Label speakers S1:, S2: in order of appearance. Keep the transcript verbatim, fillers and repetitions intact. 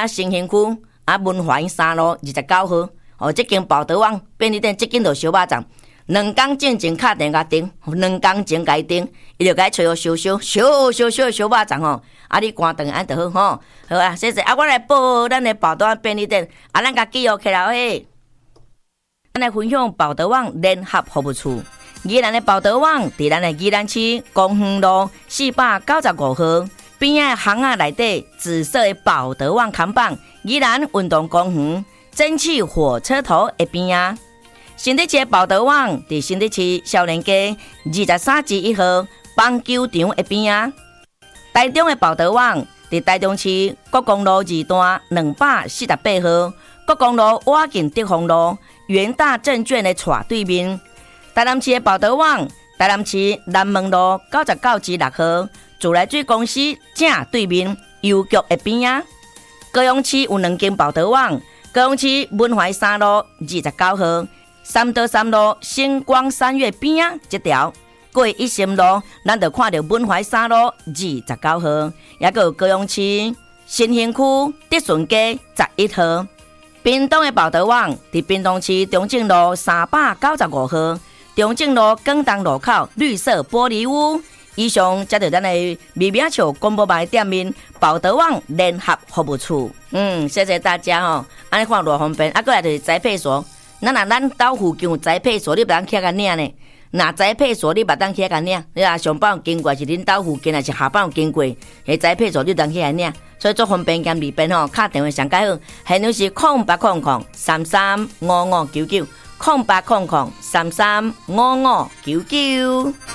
S1: 啊新兴区啊文华三路二十九号，哦，这间宝德旺便利店，这间就烧肉粽。两工进前敲电话订，两工前甲伊订，伊就甲伊找我烧烧烧烧烧烧肉粽吼。啊，你关灯安就好吼。好啊，谢谢啊，我来报咱的宝德旺便利店，啊，咱甲记录起来嘿。咱来分享宝德旺联合服务处。宜兰的宝德旺伫咱的宜兰市公园路四百九十五号边仔巷仔内底紫色的宝德旺看板，宜兰运动公园蒸汽火车头的边仔。新德市的宝德旺伫新德市少年街二十三至一号棒球场的边仔。台中的宝德旺伫台中市国公路二段两百四十八号国公路瓦近德丰路元大证券的斜对面。台南市的宝德旺，台南市南门路九十九至六号自来水公司正对面邮局的边仔。高雄市有两间宝德旺，高雄市文怀三路二十九号三德三路星光三月边仔这条。过一心路，咱就看到文怀三路二十九号，也个有高雄市新兴区德顺街十一号。屏东的宝德旺伫屏东市中正路三百九十五号。中正路广东路口绿色玻璃屋。以上接到咱的微名笑广播牌店面宝德旺联合服务处。嗯，谢谢大家吼，安尼看偌方便。啊，过来就是宅配所，咱若咱兜附近有宅配所，你别当起甲领呢。若宅配所你别当起甲领，你若上班有经过是恁兜附近，还是下班有经过，迄宅配所你当起来领。所以做方便兼利便吼，打电话上介好，现场是空八空空三三五五九九。空八空空三三五五九九。